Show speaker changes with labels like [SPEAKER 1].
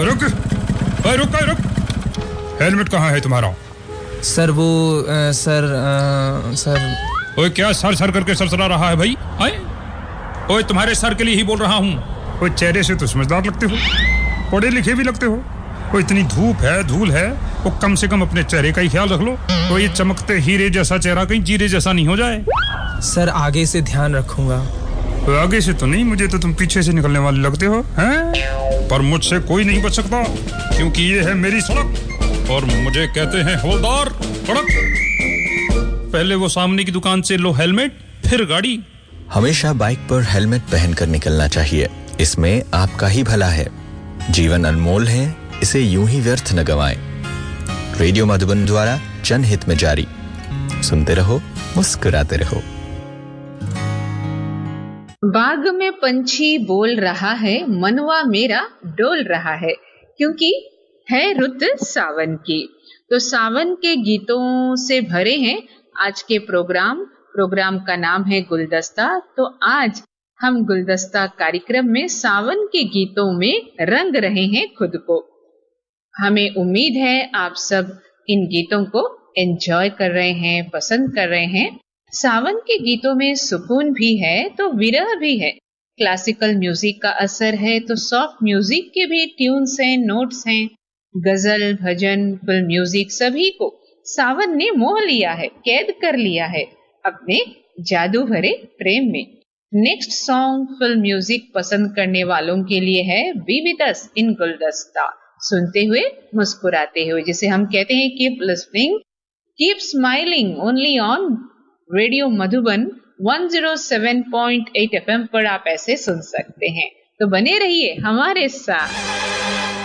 [SPEAKER 1] रुक, रुक। हेलमेट कहाँ है तुम्हारा?
[SPEAKER 2] सर वो सर।
[SPEAKER 1] ओए क्या सर करके सरसरा रहा है भाई? ओए तुम्हारे सर के लिए ही बोल रहा हूँ। ओए चेहरे से तो समझदार लगते हो, पढ़े लिखे भी लगते हो। वो इतनी धूप है, धूल है, वो कम से कम अपने चेहरे का ही ख्याल रख लो। तो ये चमकते हीरे जैसा चेहरा कहीं जीरे जैसा नहीं हो जाए।
[SPEAKER 2] सर आगे से ध्यान रखूंगा।
[SPEAKER 1] तो आगे से तो नहीं, मुझे तो तुम पीछे से निकलने वाले लगते हो हैं? पर मुझसे कोई नहीं बच सकता, क्योंकि ये है मेरी सड़क और मुझे कहते हैं हवलदार कड़क। पहले वो सामने की दुकान से लो हेलमेट, फिर गाड़ी।
[SPEAKER 3] हमेशा बाइक पर हेलमेट पहनकर निकलना चाहिए, इसमें आपका ही भला है। जीवन अनमोल है, इसे यूं ही व्यर्थ न गवाएं। रेडियो मधुबन द्वारा जनहित में जारी। सुनते रहो, मुस्कुराते रहो।
[SPEAKER 4] बाग में पंछी बोल रहा है, मनवा मेरा डोल रहा है, क्योंकि है रुत सावन की। तो सावन के गीतों से भरे हैं आज के प्रोग्राम का नाम है गुलदस्ता। तो आज हम गुलदस्ता कार्यक्रम में सावन के गीतों में रंग रहे हैं खुद को। हमें उम्मीद है आप सब इन गीतों को एंजॉय कर रहे हैं, पसंद कर रहे हैं। सावन के गीतों में सुकून भी है तो विरह भी है, क्लासिकल म्यूजिक का असर है तो सॉफ्ट म्यूजिक के भी ट्यून्स हैं, नोट्स हैं। गजल, भजन, फिल्म म्यूजिक सभी को सावन ने मोह लिया है, कैद कर लिया है अपने जादू भरे प्रेम में। नेक्स्ट सॉन्ग फिल्म म्यूजिक पसंद करने वालों के लिए है बी विद अस इन गुलदस्ता, सुनते हुए मुस्कुराते हुए, जिसे हम कहते हैं keep listening, keep smiling only on radio Madhuban 107.8 FM पर आप ऐसे सुन सकते हैं। तो बने रहिए हमारे साथ।